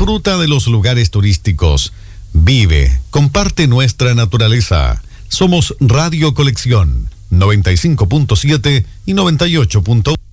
Disfruta de los lugares turísticos. Vive, comparte nuestra naturaleza. Somos Radio Colección 95.7 y 98.1.